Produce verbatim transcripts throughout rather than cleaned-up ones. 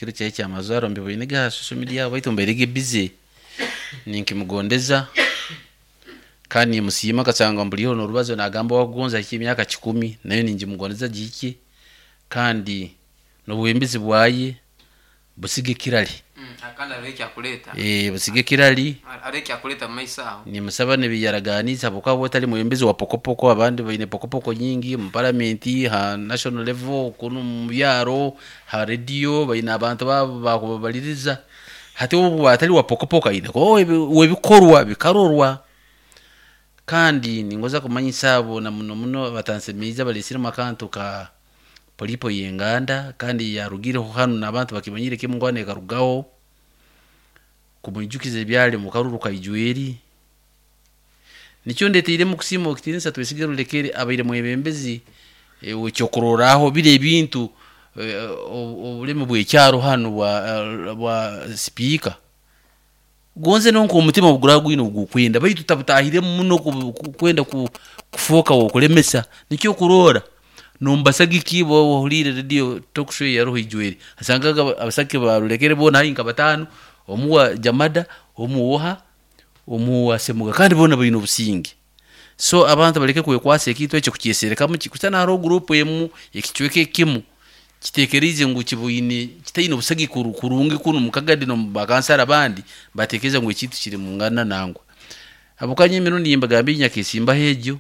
kiro cyaye cyamazaro mbibonega social media baitu mberege busy ninkimugondeza kandi musima kasanga mburiho no rubazo nagamba wagonza cy'imyaka kikumi nayo ningi mugondeza giki kandi no bwembizi bwaye busige kirali akanda reke akuleta eh busige kirali areke akuleta maisa ni musabane biyaraganiza bokwa botali muyembezi wa pokopoko abandi baine pokopoko nyingi mu parliament ha national level kuno mu byaro ha radio baine abantu babo baliriza hati ubu atali wa pokopoko ine ko webikorwa bikarorwa kandi ningoza kumanyisa abo na muno muno batansemiza balisira makantu ka polipo yenganda kandi yarugire ho hano nabantu bakibanyire kimungwane karugaho kumujukize byale mu karuru kayijueri nicyo ndetire mu kusimo kitinisa twesigero lekere abaire mu ebembezi e, wicokororaho bire bintu obulemu bwe cyaro hano wa wa speaker gonze nonko umutima buguragwino gukwenda bayitu tabutahire muno kwenda kufoka wo kulemesa nicyo kurora nombasagi kibo holire radio talk show ya roho ijueri asangaga abasake barulekere bona hinka batanu omuwa jamada omuha omuwa semuga kandi bona bayino busingi so abantu baleke kwekwase kitu echo kukiyesereka mu kikutana haro group yemu yekichweke kimu kitekerize ngo kibuyine kitayino busagi kurungi kuno mukagadi no bakansara bandi batekeza ngo ikitu kiri mungana nangwa abukanye mino nimbaga mbinya kisimba hejo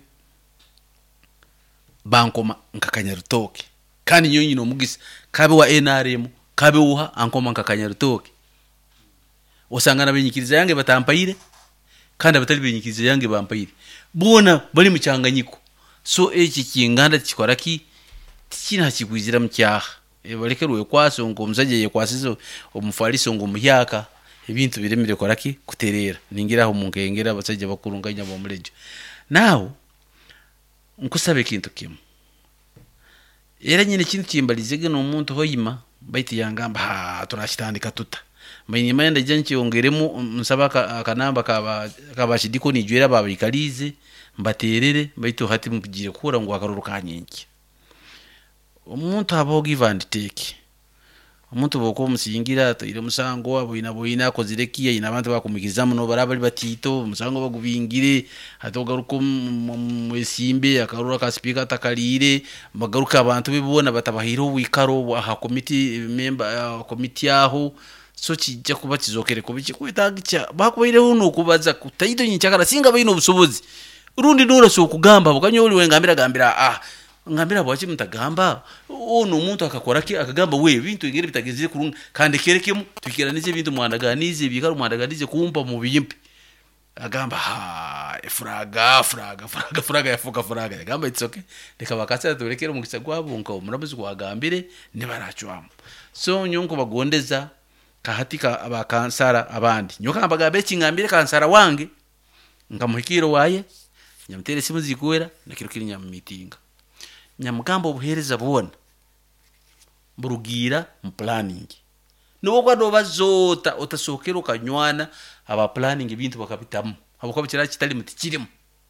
bankoma nkakanyarutoke kandi nyonyi no mugisa kabe wa N R M kabe uha ankoma nkakanyarutoke osangana benyikiriza yange batampaire kandi abatali benyikiriza yange bampaire bona bali mu cyanganyiko so eki kinganda kikoraki tikina kigwizira mu cyaha e balekeruwe kwaso ngo mzaje ye kwasizo omufaliso ngo muhyaka ebintu biremire koraki kuterera ningiraho munkengera basaje bakurunganya bo mulejo now nkusabe kintu kimu era nyine kintu kimbalizege no muntu hoyima baiti yangamba ha turashitandika tuta mayini mayenda janchi ongeremo nsabaka akanamba kaba kabashidiko nijwera babikalize mbaterere baito hati mupigire kura ngo akaruruka nyinki umuntu abo give and take umuntu boko musingira to ile musango wabo inaboyina kozirekiya ina abantu bakumikizamo no barabali batito musango bagubingire hatogaruko mwesimbe akarura ka speaker takalire magaruka abantu bibona batabahiro wikaro aha committee member uh, committee aho so kijja kuba kizokere kubiki kwetagicha bakubaire huno kubaza kutayido nyichakara singa bayino busobozi urundi nura so kugamba bukanyoli wengambira gambira ah ngambira bwachi mutagamba ono umuntu akakora ki akagamba we bintu ingere bitageze kurunga kandi kerekemo tukiranize bintu mwandaganize bikaro mwandaganize kumpa mu biyimpi agamba ha efraga fraga fraga fraga yafuka fraga agamba it's okay reka bakatsa turekere mu gisagwabo nko murabuzi kwagambire ne baracwamo so nyonko bagondeza kahatika abakansara abandi nyoka mbaga beki ngambire kansara wange ngamuhikiro waye nyamutere simu zikuwera nakirukiri nyam meeting nyamugambo obuhereza bona burugira mu planning no kwado bazota otasokero kanywana aba planning ibintu bakabitamu abo kwabikira kitali mutikirimo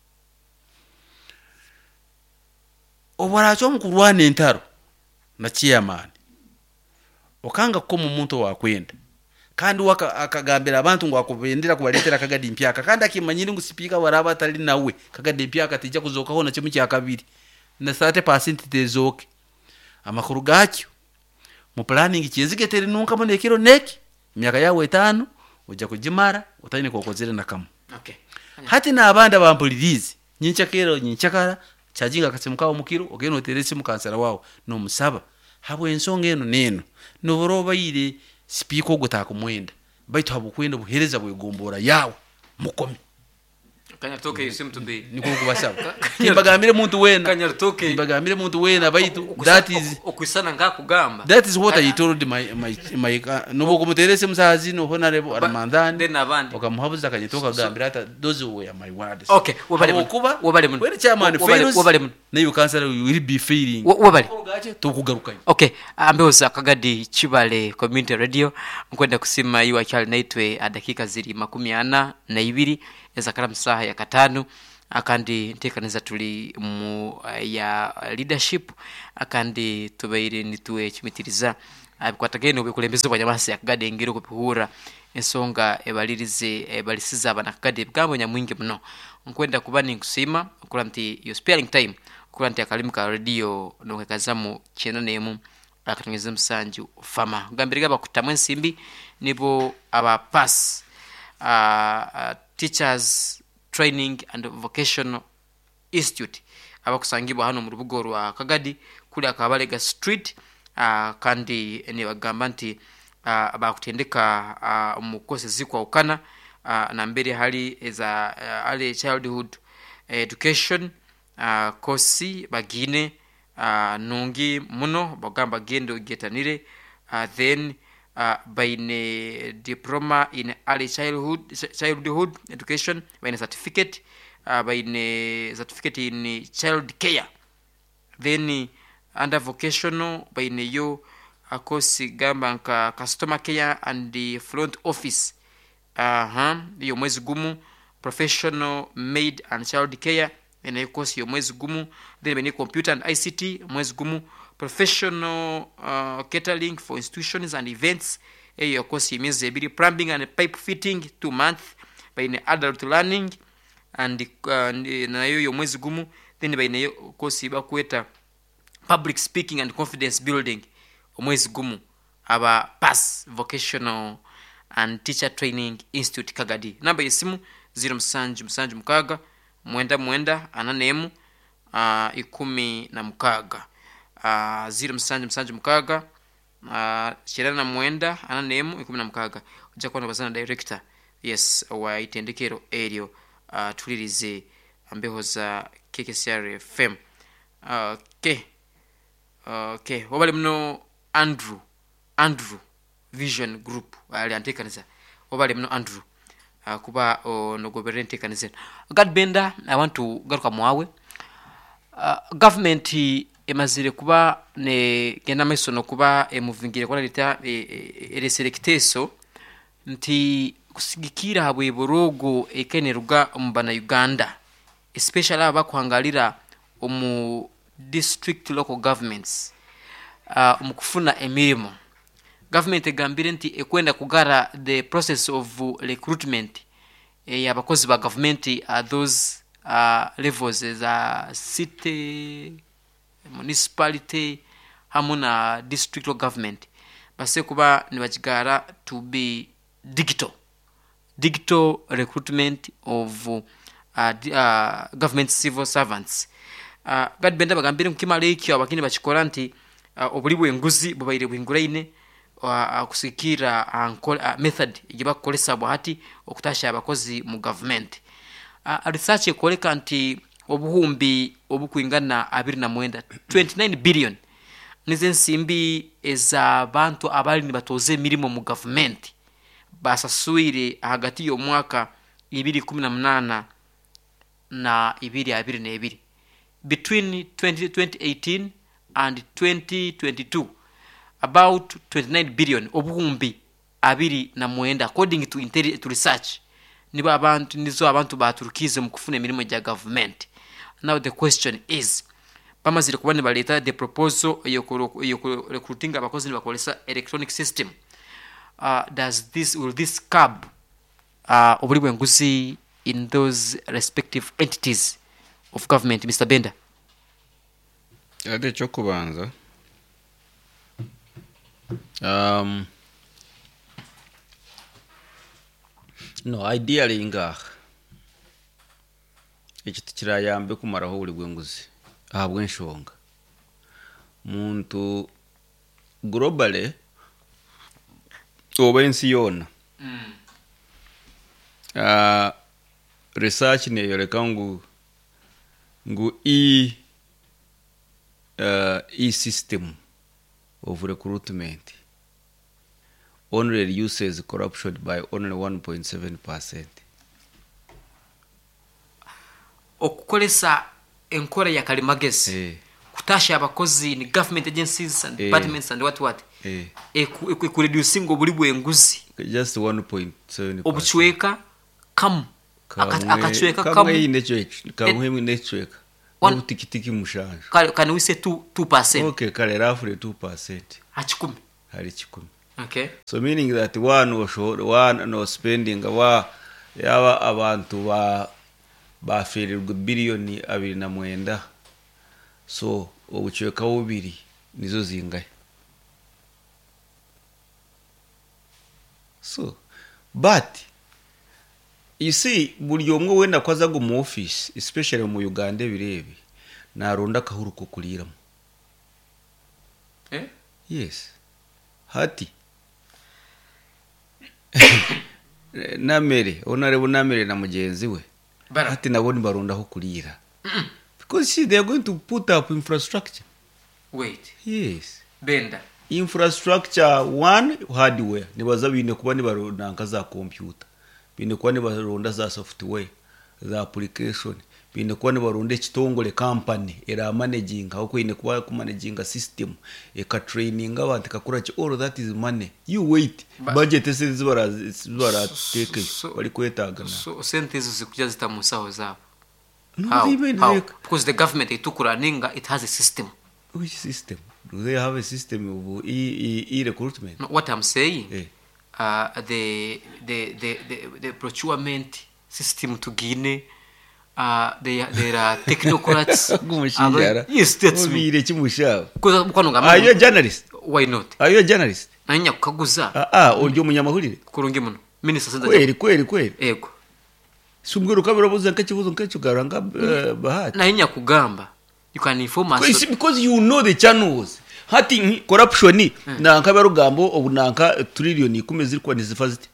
obaracho mukurwane entaro na chairman okanga ko mu muntu wakwenda kandi waka akagambira abantu ngo akubendera kubaletera kagadi mpyaka kandi akimanyira ngo speaker waraba tali nawe kagadi mpyaka tijja kuzoka hona kimu kya kabiri na thirty percent tezoke amakuru gacyo mu planning kiyezike teri nunka mo nekiro neki myaka yawe etano ujja kujimara utayine kokozera nakamu okay hati na abanda bampulirize nyinchakero nyinchakara chajinga kasemuka omukiro ogeno teresi mukansara wawo no musaba habo ensonga eno neno no boroba yire speaker gutakumwenda baitu habukwenda buhereza bwegombora yawe mukomi kanyartoke sim tumbe niko kubasaba kimbagamire muntu wena kanyartoke kimbagamire muntu wena baitu that is okwisana ngakugamba that is what I told my my my no kumuterese musazi no honorable Armandani then abandi okamuhabuza kanyetoka gambira ata those were my words okay wabale kuba wabale mun wele chairman fails wabale mun na you cancel will be failing wabale tukugaruka okay ambeoza kagadi Chibale community radio nkwenda kusima iwa chali naitwe dakika ziri makumi ana na ibiri ezakara msaha ya katano akandi ntekaniza tuli mu ya leadership akandi tubaire nituwe chimitiriza abikwatagene obikulembezebwa nyamasi yakagade engeri okupihura ensonga ebalirize ebalisiza abana kakade ebigambo nyamwingi muno nkwenda kuba ninkusima okula nti yo sparing time okula nti akalimu ka radio nokekazamu kyenda n'emu akatongeza musanju fama gambiriga bakutamu ensimbi nibo aba pass uh, uh, teachers training and vocational institute abakusangibwa hano mu rubugo rwa Kagadi kuli akabalega street uh, kandi ne bagamba nti uh, bakutendeka uh, mu course zikwa ukana uh, na mbere hali eza uh, ali childhood education uh, kosi bagine uh, nungi muno bagamba gendo getanire uh, then uh, baine diploma in early childhood childhood education baine certificate uh, baine certificate in child care then uh, under vocational baine yo akosi gamba nka customer care and the front office aha uh, yo mwezi gumu professional maid and child care ene kosi yo mwezi gumu then baine computer and I C T mwezi gumu professional uh, catering for institutions and events eyo kosi miezi ebiri plumbing and pipe fitting two month baine adult learning and uh, na yo mwezi gumu then baine kosi bakweta public speaking and confidence building omwezi gumu aba pass vocational and teacher training institute Kagadi namba yesimu zero msanju msanju mukaga mwenda mwenda ananemu uh, ikumi na mukaga uh, zero msanju msanju mukaga uh, shirana na mwenda ananemu ikumi na mukaga uja kwa nabazana director yes wa itendekero area uh, tulirize ambeho za K K C R F M uh, okay okay wabali mno Andrew Andrew Vision Group ali antekaniza wabali mno Andrew uh, kuba uh, no government kanisa God benda I want to garuka mwawe uh, government emazire kuba ne gena mesono kuba emuvingire kwa leta ere selecteso nti kusigikira habwe borogo ekeneruga mbana Uganda especially abakwangalira omu district local governments uh, mukufuna emirimo government egambire nti ekwenda kugara the process of recruitment e, yabakozi ba government are those uh, levels za city municipality hamuna district local government base kuba nibajigara to be digital digital recruitment of uh, uh, government civil servants uh, God benda bagambire mukimale ikyo abakini bachikora nti uh, obulibwe nguzi bubaire bwinguraine uh, kusikira uh, uh, method igiba kolesa bwahati okutasha abakozi mu government uh, research ekoleka nti obuhumbi obukwingana abiri na mwenda twenty-nine billion nize nsimbi eza abantu abali nibatoze mirimo mu government basasuire hagati yo mwaka ibiri kumi na munana na ibiri abiri na ibiri between twenty eighteen and twenty twenty-two about twenty-nine billion obuhumbi abiri na mwenda according to intelligence to research nibo abantu nizo abantu baturukize mu kufuna emirimo ya government. Now the question is bamazire kubane baleta the proposal yo recruiting abakozi bakolesa electronic system. Uh, does this will this curb uh, obulibwe nguzi in those respective entities of government, Mister Benda? Ade chokubanza um no ideally nga ekiti kirayambe kumaraho obulibwe nguzi ahabwe nshonga muntu globally oba ensi yona mm. uh, research neyoreka ngu ngu e uh, e system of recruitment only reduces corruption by only one point seven percent. Okukolesa enkora ya kalimagezi eh. kutasha abakozi ni government agencies and eh. departments and what what eh eku eku reducing obulibwe nguzi just one point seven percent obuchweka kam akachweka kam kamwe inechweka kamwe inechweka one tikitiki mushanja can we say two two percent? Okay, kale roughly two percent achikumi hari kikumi. Okay. So meaning that one was one no spending wa yaba abantu ba bafirirwa billion abiri na mwenda. So obucheka bubiri nizo zingaye. So but you see buri omwe wenda kwaza go mu office especially mu Uganda birebe naronda kahuru kukuliramo. Eh? Yes. Hati namere onarebo namere na mugenzi we Bara. Hati naboni baronda ho kulira. Mm-mm. Because see they are going to put up infrastructure. Wait. Yes. Benda. Infrastructure one hardware nibaza bine kuba ni baronda nkaza computer. Bine kuba ni baronda za software za application. Bine kuba ni baronda kitongole company era managing aho kwine kuba ku managing system eka training abantu kakura ki all that is money. You wait. Ba budget is zibara zibara take so, bali kwetaga na. So sente hizo zikuja zitamusaho zabo. No, how? Even how? Like, because the government itukuraninga it has a system. Which system? Do they have a system of e, e, e recruitment? No, what I'm saying, eh. uh, the, the the the the procurement system to Guinea, uh, they there are technocrats. Gumushinjara. Yes, that's me. Obire kimushaba. Because mukano Are you a journalist? Why not? Are you a journalist? Nanya kukaguza. Ah ah, uryo munyamahurire. Kurungi muno. Minister Senda. Kweli kweli kweli. Ego. Sunguru kabira buza nkakibuzo nkacyugaranga uh, bahati. Nanya kugamba. You can inform us. Because, because you know the channels. Hati corruption ni mm. na nkabero gambo obunanka trillion ikumi ziri kwa nizifaziti.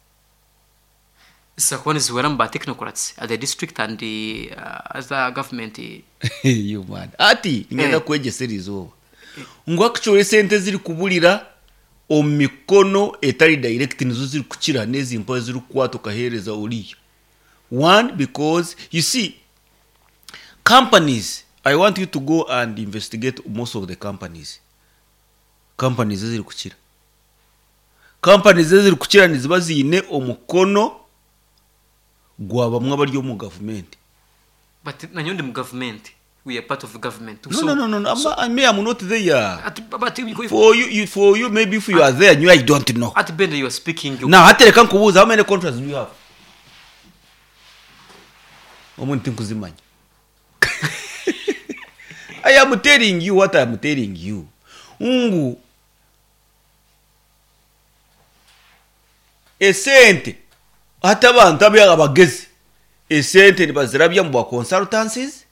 Sakwane ziweramba technocrats at the district and the uh, as the government. You man. Ati ngenda eh. kweje serizo. Ngo actually sente ziri kubulira omikono etari direct nizo ziri kukira nezi impa ziri kwato kahereza uriyo. One, because you see companies, I want you to go and investigate most of the companies. Companies ziri kukira. Companies ziri kukira niziba zine omukono gwa bamwe bari mu government. But nanyondi mu government. We are part of the government. No, so, no, no, no, no. So, I'm, I'm not there. At, but if, for you, you, for you, maybe if you at, are there, you I don't know. At Benda, you are speaking. You now, Hatere can kubuza, how many contracts do you have? I am telling you what I am telling you. Ungu esente hata abantu abyaga bagezi esente nibazirabya mu consultancies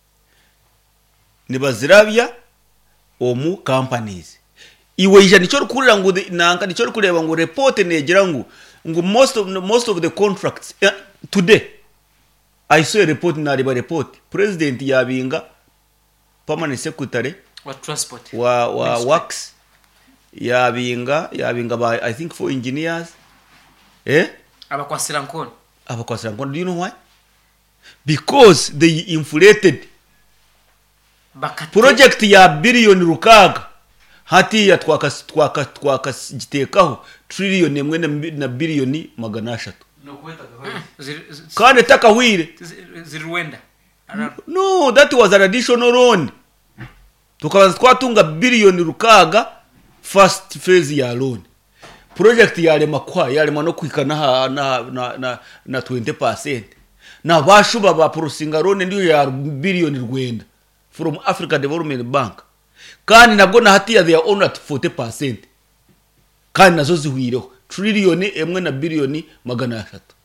nibazirabya omu companies iwe ija nico rukurira ngo nanka nico rukureba ngo report negira ngo ngo most of most of the contracts uh, today I saw a report na riba report president yabinga permanent secretary wa transport wa wa works yabinga yabinga by I think for engineers eh abakwasira nkono abakwasira nkono. Do you know why? Because they inflated Bakate. Project ya billion rukaga hati ya twaka twaka twaka gitekaho trillion emwe na billion magana ashatu no kweta kandi takahwire zirwenda. No, that was an additional loan. Tukaza twatunga billion rukaga first phase ya loan. Project yale makwa yale mano kwikana na na na, na twenty percent. Na bashuba ba prosinga loan ndiyo ya billion rwenda from Africa Development Bank. Kandi nabwo na hati ya they are owned at forty percent. Kandi nazo zihwireho trillion emwe na billion magana ashatu.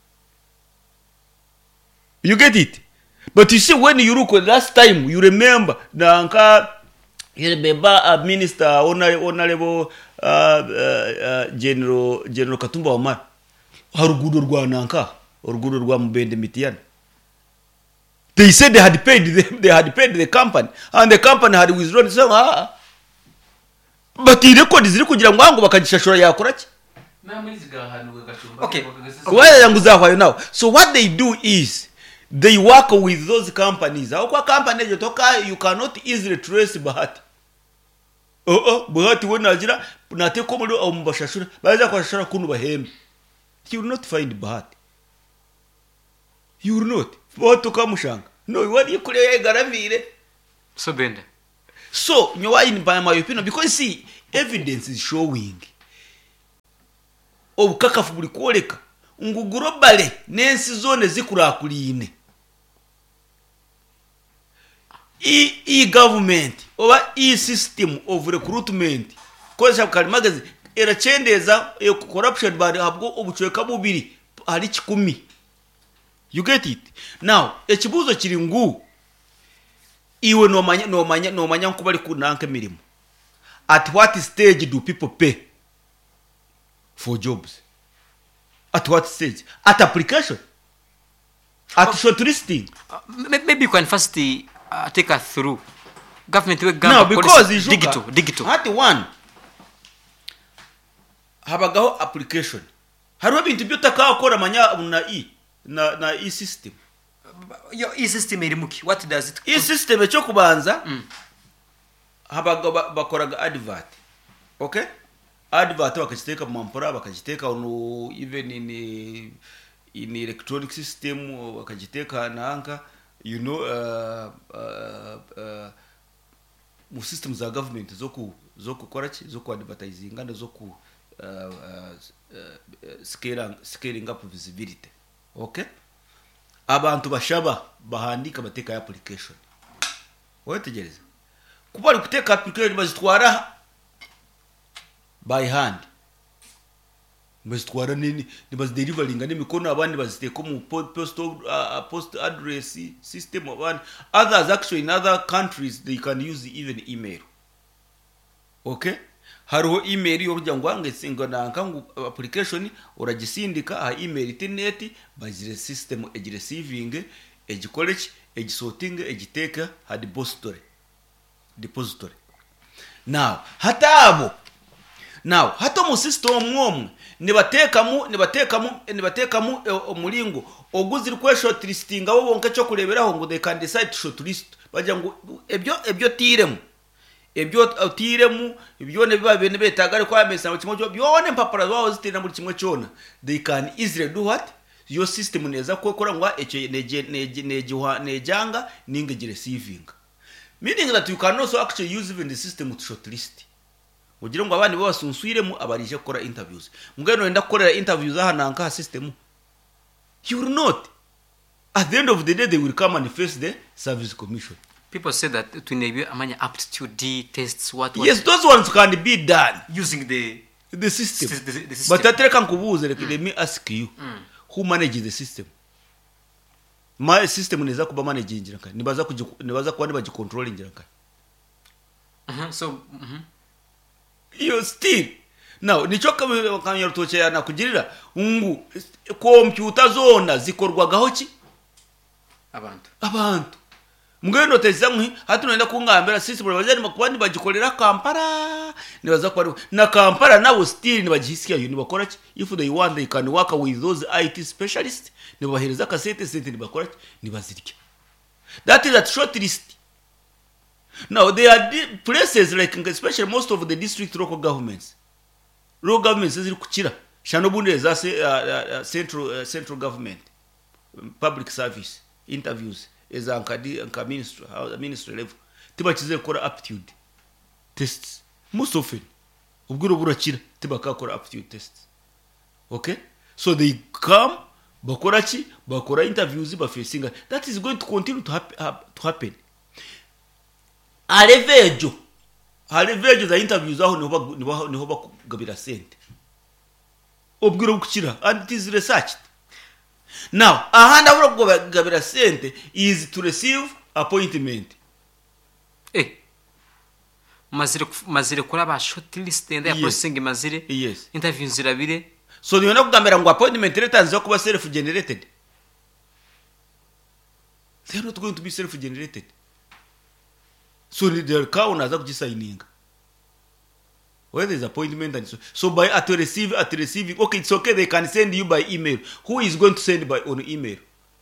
You get it? But you see, when you look at last time, you remember, Nanka, you remember a minister, honorable uh, uh, uh, General General Katumba Omar, Harugudu Rwa Nanka, or Gudu Rwa Mbende Mitian. They said they had paid them, they had paid the company, and the company had withdrawn. So, ah, but the record is record. Yangu bakajishashura yakorachi. Okay. Why yangu zaho now? So what they do is, they work with those companies. How kwa company jotoka you cannot easily trace Bahati. Oh oh, Bahati wena ajira nate komolo au mbashashura. Baza kwa shashura kunu bahemi. You will not find Bahati. You will not. Bahati kamushanga. No, what you kule garavire. So Benda. So you are in by my opinion, because see evidence is showing obukakafu buli kwoleka ngu globally nensi zone zikurakuline i i government oba i system of recruitment koza kalimagazi era chendeza e corruption bari habwo obuchweka bubiri ali kikumi. You get it? Now ekibuzo kiri ngu iwe no manya no manya no manya nkubali kunanka mirimo. At what stage do people pay for jobs? At what stage? At application? At oh, shortlisting? Uh, maybe you can first uh, take us through government work. No, because it's digital, digital. At one, habagaho application. Hariho bintu byotaka akora manya na i na na e system. Yo e system iri muki. What does it? E system echo kubanza. Mm. Habaga bakoraga advert. Okay? Advert bakachiteka mu mampora bakachiteka ono even in in electronic system bakachiteka nanka you know uh uh, uh mu systems za government zoku zoku korachi zoku advertising and zoku uh, uh, uh, scaling scaling up visibility. Okay? Abantu bashaba bahandika bateka application. Wetegereza kubali kuteka application bazitwara by hand, bazitwara nini nibazi delivering ane mikono abandi baziteka mu post uh, post address system abandi. Others actually in other countries they can use even email. Okay? Hariho email yo rujya ngwange singo nanka ngu application uragisindika ha email internet bazire system egi receiving egi college egi sorting egi take ha depository depository. Now hatabo now hato mu system mwomwe nibateka mu nibateka mu nibateka mu omulingo oguziri kwe shortlisting abo bonka cyo kureberaho ngo they can decide to shortlist bajya ngo ebyo ebyo tiremu ebyo tiremu ibyo ne biba bene betagare kwa mesa mu kimwe cyo byone mpapara zwaho zitina muri kimwe cyona they can easily do what your system neza kokora ngwa echo neje neje neje nejanga ninge receiving, meaning that you can also actually use even the system to shortlist. Ugira ngo abandi babasunsuire mu abarije gukora interviews mugeno enda gukorera interviews aha nanka system, you will not at the end of the day they will come and face the service commission. People say that to enable amanya aptitude tests what, what yes those ones can be done using the the system, the, the, the system. But atreka nkubuze like, mm. let me ask you mm. who manages the system? My system neza kuba manage injira kai nibaza kuji nibaza kwani baji control injira kai. Uh-huh. So mhm uh you still now nichoka kanya rutoche yana kugirira ungu computer zona zikorwagaho ki abantu abantu mugendo tezamwe hatunaenda kungambira system bazani makwani bagikorera Kampala nibaza kwa na Kampala nabo still nibagihisiya yo nibakora ki if they want they can work with those I T specialists nibahereza kasete sente nibakora ki nibazirya. That is at short list. Now there are places like especially most of the district local governments local governments ziri kukira shano bunde za uh, uh, central uh, central government um, public service interviews as ankadi anka ministry how ministry level tiba kize gukora aptitude tests most often ubwiro burakira tiba kakora aptitude tests. Okay, so they come bakora ki bakora interviews ba facing that is going to continue to, hap uh, to happen. Arevejo arevejo za interviews aho niho niho niho bakugabira sente obwiro bukira and it is researched. Now ahanda bro kugabira sente is to receive appointment. Eh mazire mazire kura ba shortlist and they are processing mazire yes interviews zirabire so niyo nakugambira ngo appointment letters zo kuba self generated, they are not going to be self generated. So the car unaza kujisigning where there is appointment and so, so by at receive at receiving okay it's okay they can send you by email. Who is going to send by on email?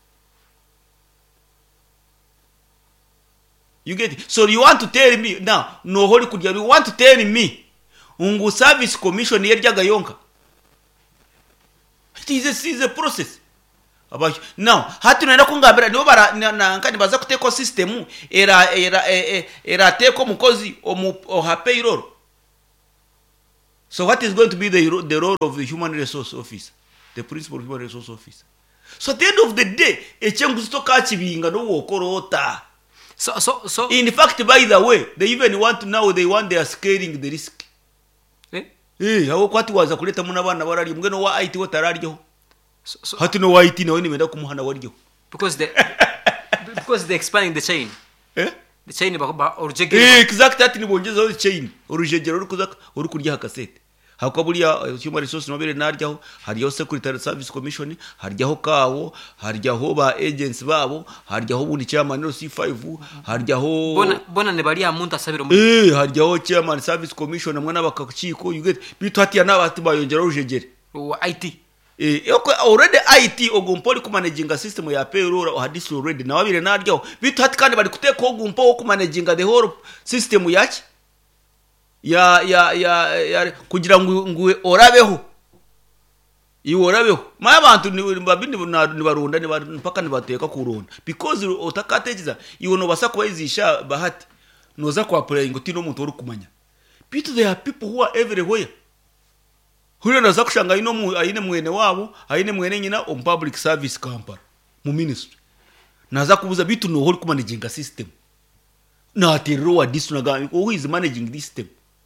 You get it? So you want to tell me now no holy could you want to tell me ungu service commission yerjaga yonka it is a, is a process abayo now hati nenda kungambira nibo bara nankani baza kuteko system era era era teko mukozi omu oha payroll. So what is going to be the the role of the human resource officer, the principal human resource officer? So at the end of the day echengu stoka chibinga no wokorota. So so so in fact, by the way, they even want now they want they are scaling the risk. Eh? Eh, hawo kwati waza kuleta muna bana barari mbweno wa I T wotararyo. So, so hati no wa I T nawe nimenda kumuhana waryo. Because they because they expanding the chain. Eh? The chain ba ba orujegero. Eh, exactly, ati nibongeza the chain. Orujegero uri kuzaka uri kurya hakasete. Hakaburiya human resource nobere naryaho, hariyo security service commission, hariyo kawo, hariyo ba agents babo, hariyo bundi chairman C five, hariyo bona bona ne bari amuntu asabira mu. Eh, hariyo chairman service commission mwana bakakiko you get bitu hati yanabati bayongera urujegere. I T. Eh, already I T ogumpoli ku managing system ya payroll hadisi already na wabire naryo bitu hati kandi bari kuteka ogumpo ku managing the whole system yachi ya ya ya, ya kugira ngo nguwe orabeho iwo orabeho ma abantu ni babindi ni barunda ni mpaka ni bateka kuronda because otakatekiza iwo no basa kwizisha bahati noza kwa play ngo tino muntu uri kumanya bitu there are people who are everywhere. Hule naza kushanga ino mu aine mwene wabo aine mwene nyina on public service company mu ministry naza kubuza bitu no holi ku managing system na atero wa disu na gami who is managing this system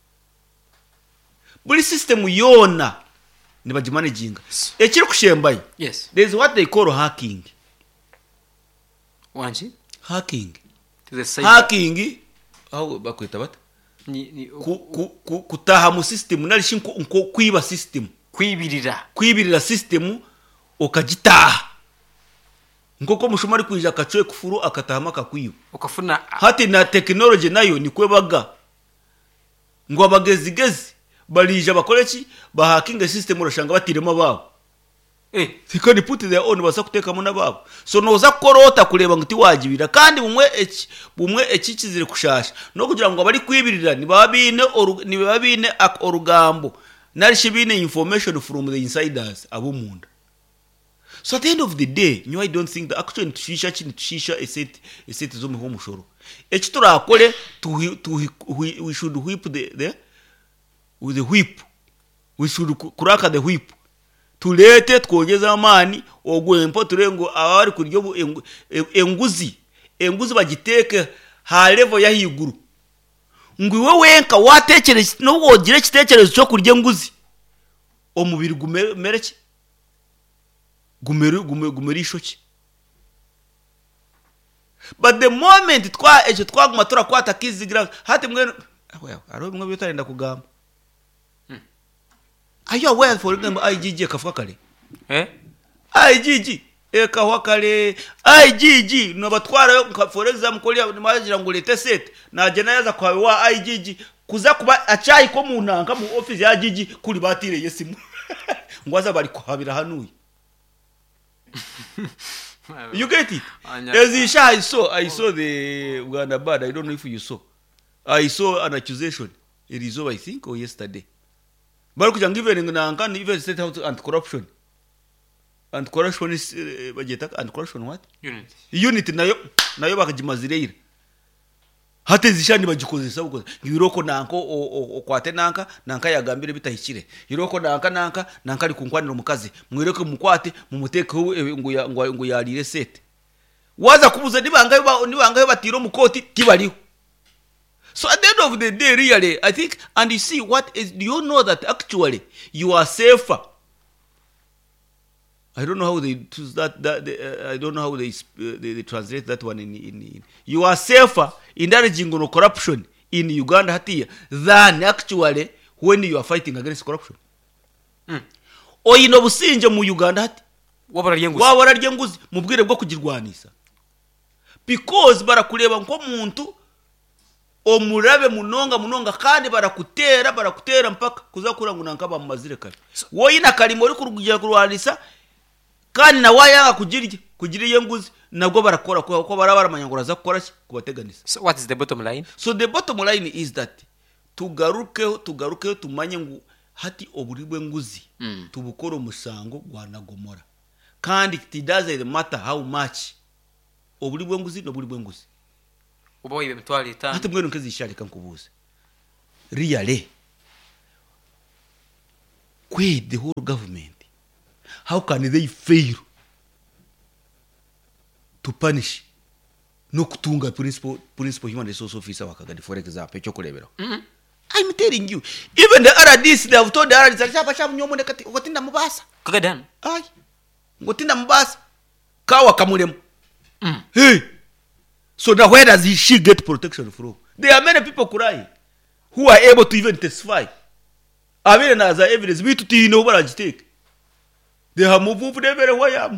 buli system yona ni baji managing ekiri kushembaye. Yes, there is what they call hacking. Wanchi hacking to the same hacking au bakwita bata ni ni ku, ku, ku, kutaha mu system nalishin ko kwiba system kwibirira kwibirira system okagitaha ngoko mushomari kwija kacoye kufuru akatahama kakwiba ukafuna hati na technology nayo ni kwebaga ngo abagezigezi balija bakoleki ba hacking system urashanga batirema babo. Eh, sikani put their own basa kuteka muna babo. So noza korota kureba ngo tiwajibira kandi bumwe eki bumwe ekikizire kushasha no kugira ngo abari kwibirira ni babine ni babine ak orugambo narishibine information from the insiders abumunda. So at the end of the day, you I don't think that actually tushisha chini tushisha eset eset zo mu mushoro ekitura akole to to we should whip the the with the whip we should kuraka the whip tulete twongeza amani ogwempo turengo abari kuryo enguzi enguzi bagiteke ha level ya higuru ngwiwe wenka watekereza no wogire kitekerezo cyo kurya enguzi omubiri gumereke gumeru gumerisho ki. But the moment twa ejo twaguma turakwata kizigira hati mwe well aro mwe bitarenda kugamba. Hmm. Are you aware for example I G G kafuka kale? Eh? I G G e kafuka kale I G G no batwara for example kolia magira ngo lete set na jenaza kwa wa I G G kuza kuba achayi ko munanga mu office ya I G G kuri batire yesimu. Ngwaza bari kuhabira hanuye. You get it? As Isha, I saw, I saw the Uganda bad. I don't know if you saw. I saw an accusation. It is over, I think, or yesterday. But you given an even set out anti-corruption. Anti-corruption is uh, anti-corruption what? Unit. Unit nayo nayo bakajimazirira. Hate zishani bajikozesa uko. Yiroko nanko o kwate nanka nanka yagambire bitahikire. Yiroko nanka nanka nanka ari kunkwanira mukazi. Mwireke mukwate mumuteke ngo ngo yarire sete. Waza kubuza nibangayo nibangayo batiro mukoti tibaliho. So at the end of the day really I think and you see what is do you know that actually you are safer. I don't know how they choose that. that they, uh, I don't know how they, uh, they they translate that one in, in, in. You are safer in encouraging no corruption in Uganda hatia than actually when you are fighting against corruption. Mm. O ino businje mu Uganda hati wabara ryenguzi wabara ryenguzi mubwire bwo kugirwanisa because barakureba nko muntu omurabe munonga munonga kandi barakutera barakutera mpaka kuzakura ngo nankaba mu mazire kare so, woyina kalimo uri kurugira kurwanisa kandi na wayanga kugirye kugiriye nguzi nabwo barakora ko barabara manyangura za gukora kubateganisa. So what is the bottom line? So the bottom line is that tugaruke tugaruke tumanye ngo hati oburibwe nguzi mm. tubukoro musango gwanagomora kandi it doesn't matter how much obuli bwenguzi nobuli bwenguzi ubo ibe mtwali itano hata mwenu nkezi ishali kankubuza really kwe the whole government how can they fail to punish no kutunga principal principal human resource officer wakagadi for example echo kulebero mm-hmm. I'm telling you even the R D C they have told the R D C chapa cha mnyomo ne kati ngotinda mubasa kagadan ai ngotinda mubasa kawa kamulemu mm. Hey, so now where does he, she get protection from? There are many people crying who are able to even testify. I mean, as evidence, we to know what I take. They have moved everywhere I am.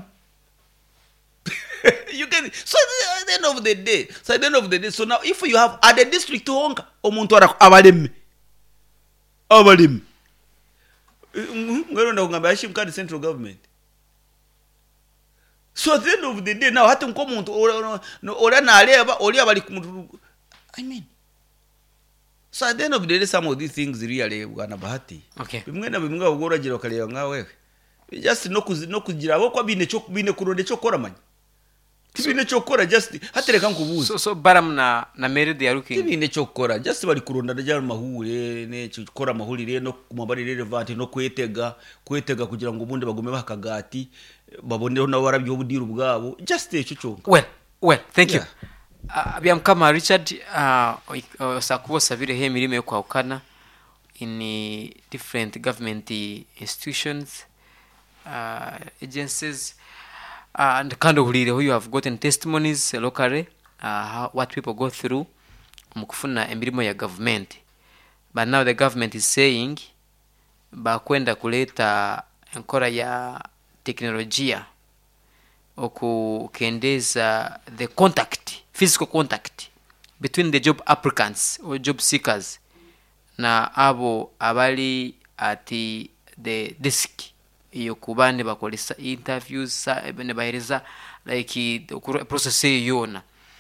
You get it. So at the end of the day, so at the end of the day, so now if you have at the district to honga, omuntu abalem, abalem. Ngero ndakungamba yashimka the central government. So at the end of the day, now hata nkomuntu ora na aleba oli abali kumuntu. I mean, so at the end of the day, some of these things really wana bahati. Okay. Bimwe na bimwe ugora jira kaleyo ngawe. Just no kuzi no kugira abo kwa bine cyo bine kuronde cyo kora manya. Kibine cyo kora just hatereka nkubuza. So so baram na na merid ya looking. Kibine cyo kora just bali kuronda ndaja mahure ne cyo kora mahurire no kumabari relevant no kwetega kwetega kugira ngo ubundi bagume bakagati babone no warabyo ubudiru bwabo just echo cyo. Well, well, thank yeah. you. Uh, Biam kama Richard uh, uh, sakubo sabire he mirime kwa ukana in uh, different government institutions uh, agencies uh, and kind of leader who you have gotten testimonies locally uh, how, what people go through mukufuna emirimo ya government, but now the government is saying bakwenda kuleta enkora ya teknolojia okukendeza the contact physical contact between the job applicants or job seekers na abo abali at the desk iyo kubane bakolesa interviews ne bahereza like the process yona.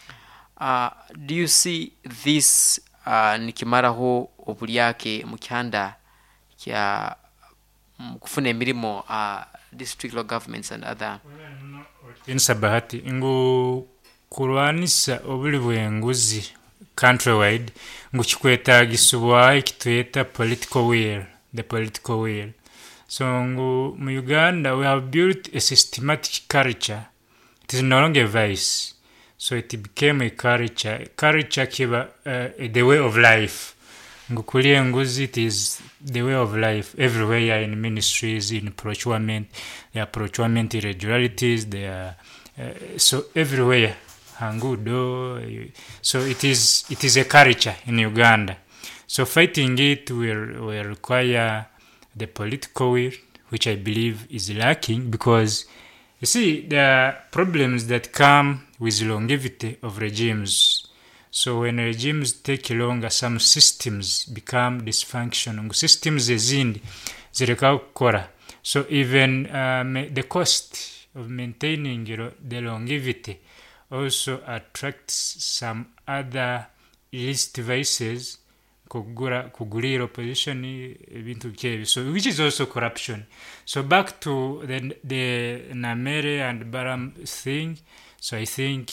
Uh, do you see this uh, nikimaraho obulyake mukyanda kya kufuna emirimo uh, district governments and other insabahati ngo kurwanisa obuli bwenguzi countrywide ngo kikwetagisubwa ikitweta political will, the political will. So ngo mu Uganda we have built a systematic culture. It is no longer a vice, so it became a culture. Culture kiba uh, the way of life. Ngo kulie nguzi, it is the way of life everywhere in ministries, in procurement, there are procurement irregularities, there are uh, so everywhere hangudo. So it is it is a culture in Uganda. So fighting it will will require the political will, which I believe is lacking, because you see there are problems that come with longevity of regimes. So when regimes take longer, some systems become dysfunctional. Systems ezindi zireka kukora. So even um, the cost of maintaining you know, the longevity also attracts some other illicit vices, kugura kugulira opposition ebintu bikebi, so which is also corruption. So back to the the Namere and Baram thing. So I think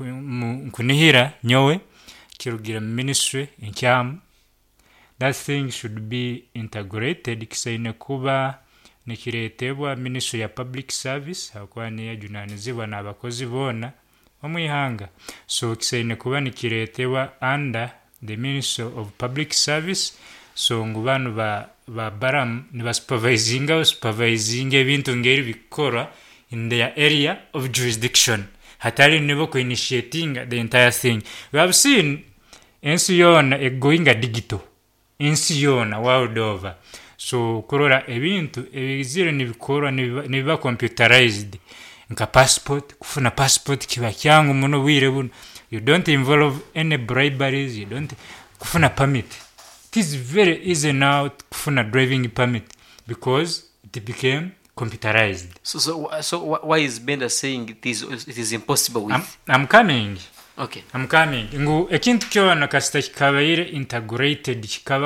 nkunihira nyowe kirugira ministry inkyam, that thing should be integrated kisaine kuba nikiretebwa ministry ya public service hakwani yajunanizibwa n'abakozi bona omwihanga. So kisaine kuba nikiretebwa under the Ministry of Public Service. So ngubanu ba ba baram ni ba supervising or supervising ebintu ngeri bikora in their area of jurisdiction. Hatari nibo ko initiating the entire thing. We have seen ensi yona e going a digital. Ensi yona world over. So kurora ebintu ebizire nibikora nibiba computerized. Nka passport, kufuna passport kiba kyangu muno wire buno. You don't involve any briberies, you don't kufuna permit. It is very easy now to kufuna driving permit because it became computerized. So so so why is Benda saying it is it is impossible with? I'm, I'm coming. Okay. I'm coming. Ngu ekintu kyo nakasita kikabaire integrated, kikaba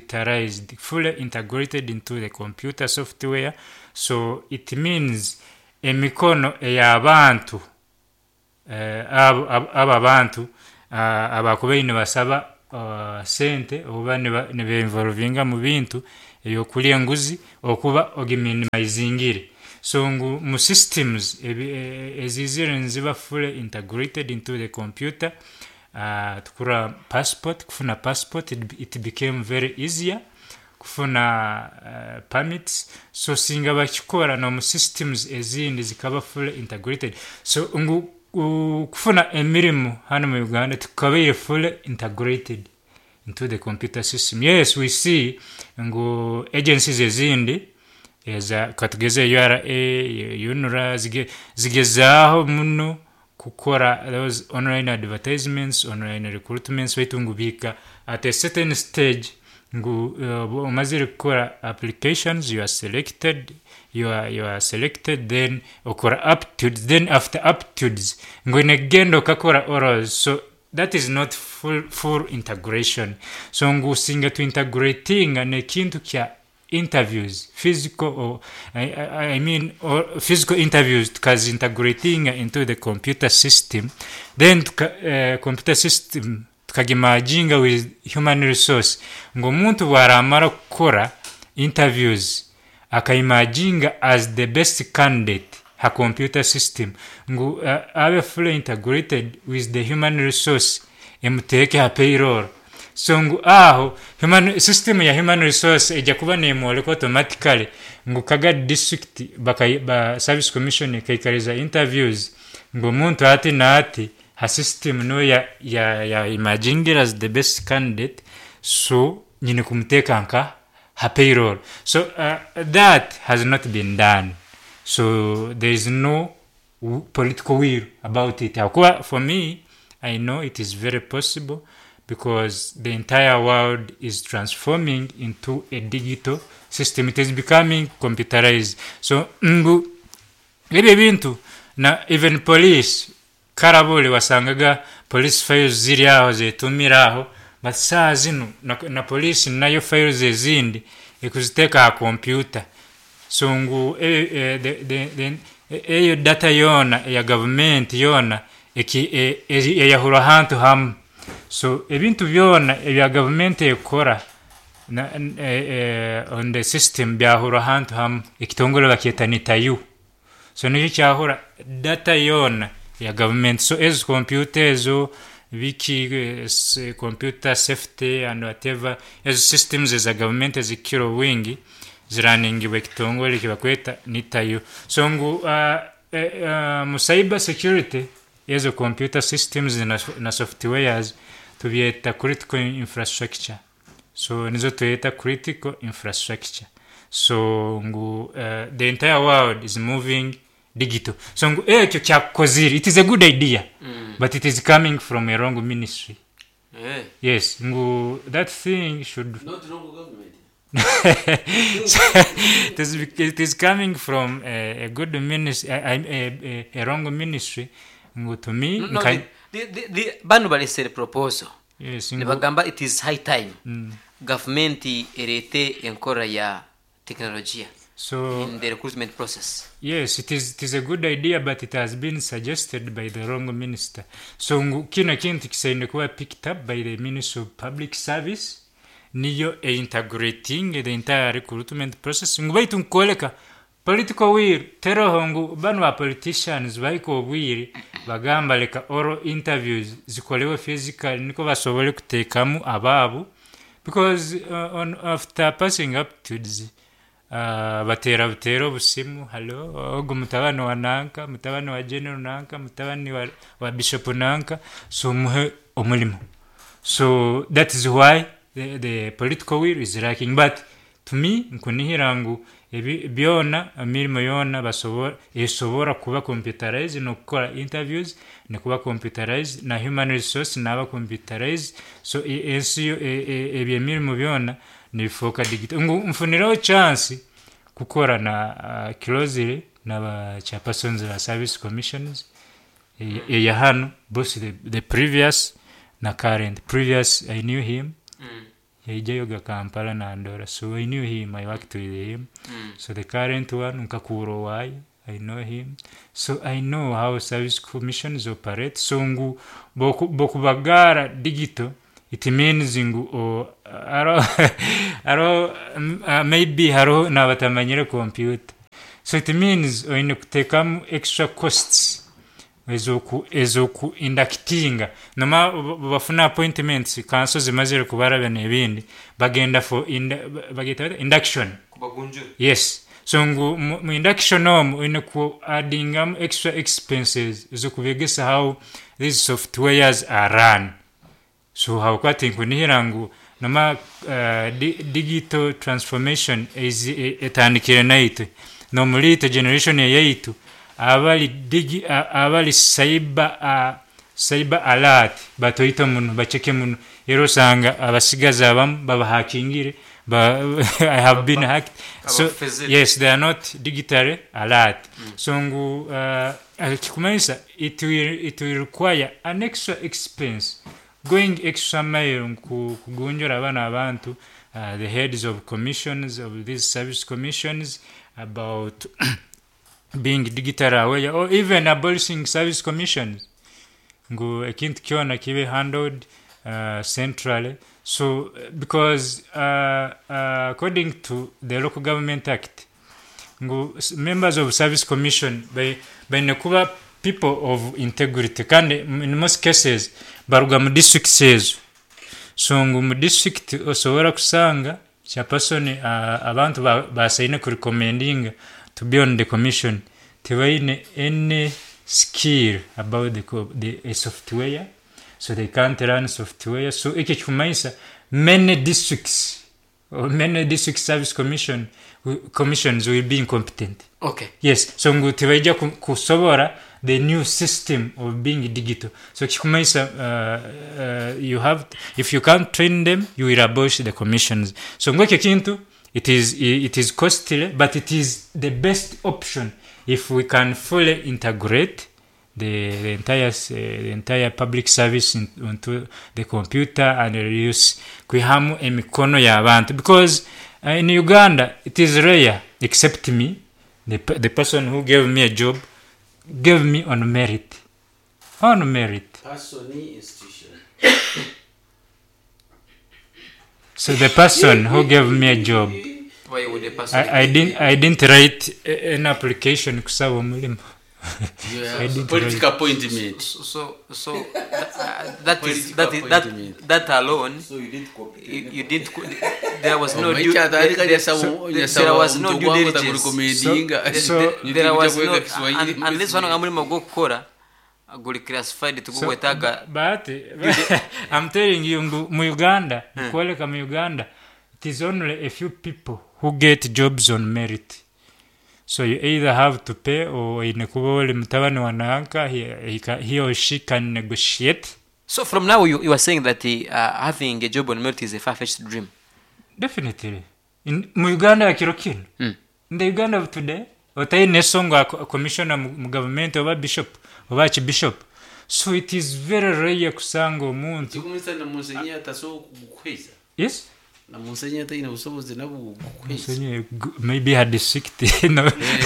computerized, fully integrated into the computer software. So it means emikono ey'abantu eh, abo abo- abo abantu ah, abakubaire nibasaba ah, sente oba niba- nibeinvolvinga mu bintu ebyokulya enguzi okuba ogiminimizingire so ngu mu systems ebi- e- ezizire niziba fully integrated into the computer uh, tukura passport kufuna passport it, it became very easier kufuna uh, permits so singa bakikora no mu systems ezindi zikaba fully integrated so ngu u- kufuna emirimu hano mu Uganda tukabaire fully integrated into the computer system. Yes, we see ngu agencies ezindi eza katugeze U R A, UNRA zige zigezaho muno kukora those online advertisements, online recruitments wetu ngubika at a certain stage ngu uh, umazire kukora applications, you are selected you are you are selected then okora aptitudes then after aptitudes ngo negendo kakora orals so that is not full full integration so ngu singa to integrating ne kintu kya interviews physical or I, I, I mean or physical interviews tukazi integrating into the computer system then tuka, uh, computer system tukagimajinga with human resource ngo muntu waramara kukora interviews akaimajinga as the best candidate ha computer system ngu uh, abe fully integrated with the human resource emuteke ha payroll so ngu aho human system ya human resource eja kuba nemole automatically ngu kaga district baka ba service commission kaikariza interviews ngu muntu ati na ati ha system no ya ya, ya imagine as the best candidate so nyine kumteka nka ha payroll so uh, that has not been done so there is no w- political will about it Hakua, for me I know it is very possible because the entire world is transforming into a digital system it is becoming computerized so ngu ebyo bintu na even police karabole wasangaga police files ziri aho zetumira aho but saa zino na, na police nayo files ezindi ekuziteka ha computer so ngu e, e, the, the, the, eyo data yona ya government yona eki e, e, e yahura hantu hamu so ebintu byona ebya government ekora na, e, e, on the system byahura hantu hamu ekitongole bakieta nitayu so niyo cyahura data yona ya government so as computer ezo wiki uh, computer safety and whatever as systems as a government as ikiro wingi ziraningi wekitongole kibakweta nitayo so ngu uh, uh, uh, mu cyber security ezo computer systems na, na softwares tubyeta critical infrastructure so nizo tuyeta critical infrastructure so ngu uh, the entire world is moving digital so ngu ekyo kyakoziri it is a good idea mm. but it is coming from a wrong ministry yeah. yes ngu that thing should Not wrong government. so, it, is, it is coming from a, a good ministry a, a, a, a wrong ministry ngu to me no, no, nka- the, the, the, bano balesere proposal yes ngu, nibagamba it is high time mm. government erete enkora ya teknolojia so in the recruitment process yes it is, it is a good idea but it has been suggested by the wrong minister so ngu kino kintu kisaine kuba picked up by the Ministry of Public Service niyo e integrating the entire recruitment process ngu baitu nkoleka political will teroho ngu banu ba politicians baiko bwiri bagamba leka oral interviews zikolewe physical niko basobole kutekamu ababu because uh, on after passing up to the Uh, batera butero busimu hello ogo mutabano wa nanka mutabano wa general nanka mutabani wa, wa bishop nanka so muhe omulimo so that is why the, the political will is lacking but to me nkunihirangu byona imirimo yona basobora esobora kuba computerized no gukora interviews ne kuba computerized na human resource naba computerized so esiyo ebye imirimo byona ni foka digital ngu mfuniraho chance kukora na uh, closely na ba chairpersons la service commissions e, e ya hano both the, the previous na current previous I knew him mm. yaija yoga Kampala na Andora so I knew him I worked with him mm. so the current one nkakuro wai I know him. So I know how service commissions operate. So ngu boku bokubagara digital, it means ngu o aro aro uh, maybe haro na batamanyira computer. So it means oine kutekamu extra costs ezoku ezoku inductinga noma bafuna appointments kanso zimazire kubara bene ebindi bagenda for ind, bageta induction kubagunju. Yes. So ngu mu induction om ine ku adding am extra expenses zokubegesa how these softwares are run. So how kwati kunihira ngu noma uh, di, digital transformation is etandikire naito no mulite generation yaitu abali digi abali cyber uh, cyber alert batoita muno bacheke muno ero sanga abasigaza abam baba hackingire ba I have been hacked. So yes, they are not digitally alert. Mm. So ngu uh, kikumaisa it will it will require an extra expense going extra mile kugunjora abana abantu uh, the heads of commissions of these service commissions about being digital aware or even abolishing service commissions ngu ekintu kiona kibe handled uh, centrally. So because uh, uh, according to the Local Government Act ngu members of service commission by by nekuba people of integrity kandi in most cases baruga mu district says. So ngu mu district osobola kusanga chairperson uh, abantu basaine ba ku recommending to be on the commission tewaine any skill about the, the software, so they can't run software. So eke chumaisa many districts or many district service commission commissions will be incompetent. Okay. Yes. So ngu tewaija kusobora the new system of being digital. So chumaisa uh, uh, you have if you can't train them, you will abolish the commissions. So ngweke kintu it is it is costly, but it is the best option if we can fully integrate the, the entire uh, the entire public service in, into the computer and reduce kuhamu emikono ya abantu, because uh, in Uganda it is rare, except me, the the person who gave me a job gave me on merit, on merit. Personally institution. So the person who gave me a job, why would the person I, I didn't I didn't write an application kusaba mulimo. Yeah, political appointment. So so, so uh, that is that is that that alone. So you didn't copy. You, you didn't. There was no due. There, there, so, there was no due diligence. So, so there was no. And, unless one of them go kora, go classified to go wetaga. But I'm telling you, mu Uganda, kwele kama Uganda, it is only a few people who get jobs on merit. So you either have to pay or inekubole mtabani wananka he, he, he or she can negotiate. So from now you, you are saying that uh, having a job on merit is a far-fetched dream? Definitely. In Uganda ya kirokino. Mm. In the Uganda of today, otai nesonga commissioner mu government oba bishop, oba archbishop. So it is very rare kusanga omuntu. Tukumisa na monsenya taso kukweza. Yes? Na monsenya ta ina usoboze nabo kukweza. Monsenya maybe had sixty. No.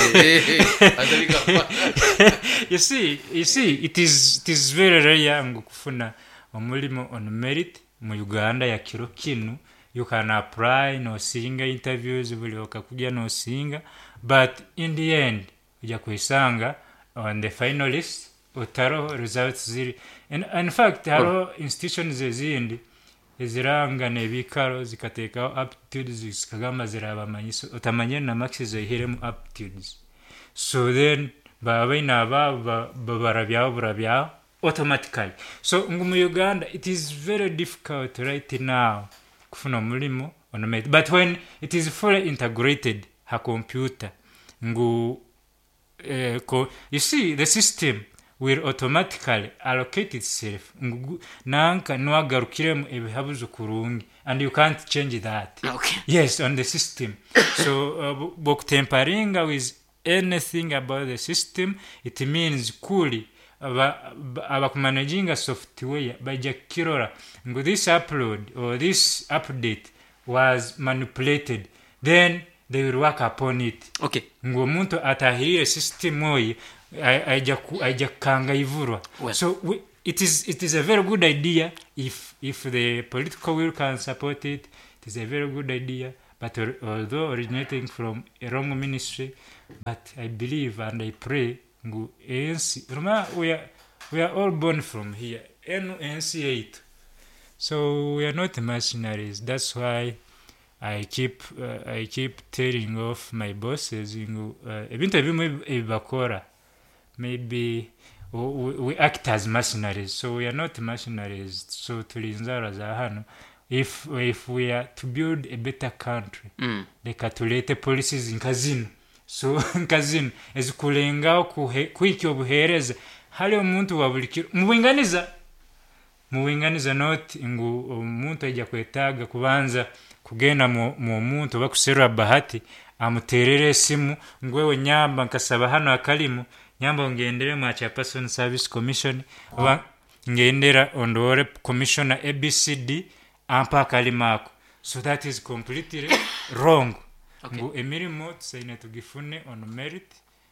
You see, you see, it is it is very rare ngo kufuna omulimo on merit mu Uganda ya kirokino. You can apply no singa interviews buli okakuja no singa, but in the end uja kuisanga on the finalists otaro results ziri. And in fact haro institutions zindi eziranga nebikaro zikateka aptitudes zikagamba ziraba manyiso otamanye na maxes ehiremu aptitudes. So then baba ina baba babarabya burabya automatically. So ngumu Uganda it is very difficult right now kufuna mulimo on merit, but when it is fully integrated ha computer ngu uh, ko, you see the system will automatically allocate itself ngu nanka nwagarukiremu ebihabuzo kurungi, and you can't change that. Okay. Yes, on the system. So uh, bok tamperinga with anything about the system, it means kuli abakumanaginga software baja kirora ngu this upload or this update was manipulated, then they will work upon it. Okay. Ngo omuntu atahirire system oyi aija aija kanga ivurwa. Well. So we, it is it is a very good idea if if the political will can support it. It is a very good idea, but or, although originating from a wrong ministry, but I believe and I pray ngu A N C, remember we are we are all born from here, N C eight. So we are not mercenaries. That's why I keep uh, I keep telling off my bosses ngu ebintu ebimwe ebakora maybe we, we act as mercenaries. So we are not mercenaries. So tulinzara za hano. If if we are to build a better country, mm. leka tulete policies nkazino. So nkazino ezikulenga kuhiki obuhereza hali omuntu wabulikiro muwinganiza muwinganiza not ngu omuntu ajja kwetaga kubanza kugenda mu muntu bakuserura bahati amuterere esimu ngwewe nyamba nkasaba hano akalimu nyamba ngendere mu cha person service commission oh. ngendera ondore commissioner A B C D ampa kalimako. So that is completely wrong. Okay. Ngu emirimo tsaina tugifune on merit.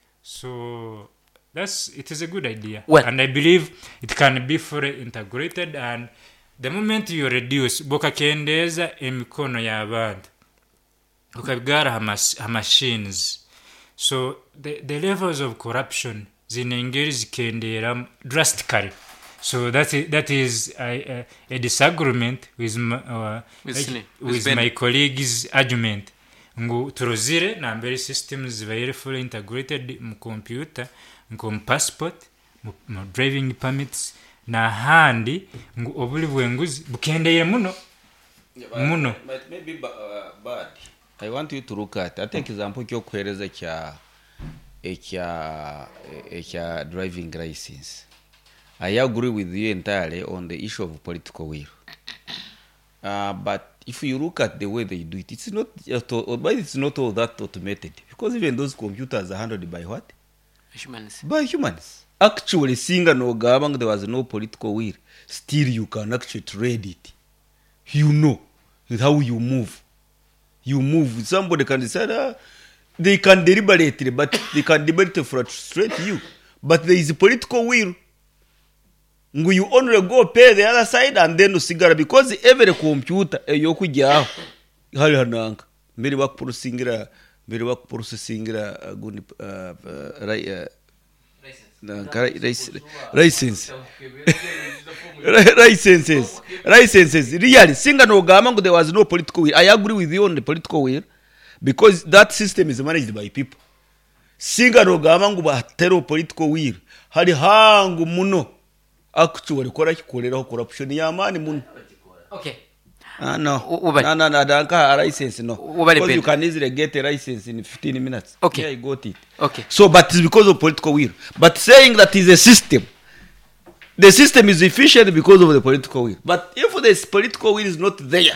So that's it is a good idea. Well, and I believe it can be fully integrated, and the moment you reduce boka kendeza emikono ya abantu ukabigara ha machines, so the, the levels of corruption zinengeri zikendera drastically. So that is, that is a, a, a disagreement with my, uh, with, like, with, with my colleague's argument. Ngu turozire na mbere systems very fully integrated mu computer, ngu passport, mu, mu driving permits na handi ngu obuli bwenguzi bukendeye muno. Yeah, but, muno. But maybe uh, bad. I want you to look at. I think example kyo kueleza kya ekya ekya driving license. I agree with you entirely on the issue of political will. Uh, but if you look at the way they do it, it's not but it's not all that automated, because even those computers are handled by what? Humans. By humans. Actually, singa no gabang there was no political will. Still, you can actually trade it. You know how you move. You move. Somebody can decide. Uh, they can deliberately, but they can deliberately frustrate you. But there is a political will. You only go pay the other side and then usigara, because every computer yokujya hali hananga mbere bakuprosingira mbere bakuprosingira guni license licenses licenses really singa no gama there was no political will. I agree with you on the political will, because that system is managed by people. Singa no gama ngo batero political will hali hangu muno actually kora kikoleraho corruption ya mani muno. Okay. Ah, no. no, no, no, don't have a license, no. Because you can easily get a license in fifteen minutes. Okay. Yeah, I got it. Okay. So, but it's because of political will. But saying that is a system, the system is efficient because of the political will. But if the political will is not there,